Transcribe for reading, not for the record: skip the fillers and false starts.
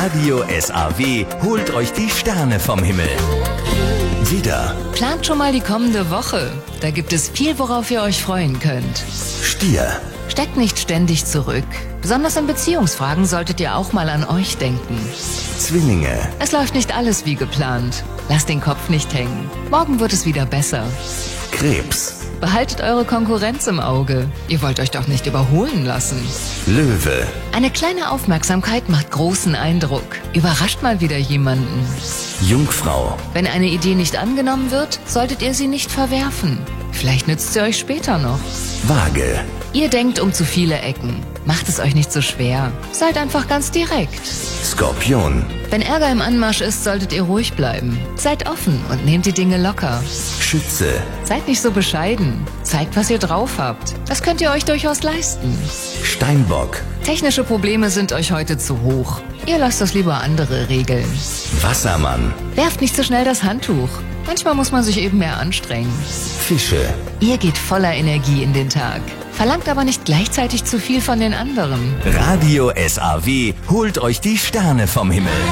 Radio SAW holt euch die Sterne vom Himmel. Widder, Plant schon mal die kommende Woche. Da gibt es viel, worauf ihr euch freuen könnt. Stier, Steckt nicht ständig zurück. Besonders in Beziehungsfragen solltet ihr auch mal an euch denken. Zwillinge, Es läuft nicht alles wie geplant. Lasst den Kopf nicht hängen. Morgen wird es wieder besser. Krebs, Behaltet eure Konkurrenz im Auge. Ihr wollt euch doch nicht überholen lassen. Löwe, Eine kleine Aufmerksamkeit macht großen Eindruck. Überrascht mal wieder jemanden. Jungfrau, Wenn eine Idee nicht angenommen wird, solltet ihr sie nicht verwerfen. Vielleicht nützt sie euch später noch. Waage, Ihr denkt um zu viele Ecken. Macht es euch nicht so schwer. Seid einfach ganz direkt. Skorpion, Wenn Ärger im Anmarsch ist, solltet ihr ruhig bleiben. Seid offen und nehmt die Dinge locker. Schütze, Seid nicht so bescheiden. Zeigt, was ihr drauf habt. Das könnt ihr euch durchaus leisten. Steinbock, Technische Probleme sind euch heute zu hoch. Ihr lasst das lieber andere regeln. Wassermann, Werft nicht so schnell das Handtuch. Manchmal muss man sich eben mehr anstrengen. Fische, Ihr geht voller Energie in den Tag. Verlangt aber nicht gleichzeitig zu viel von den anderen. Radio SAW holt euch die Sterne vom Himmel.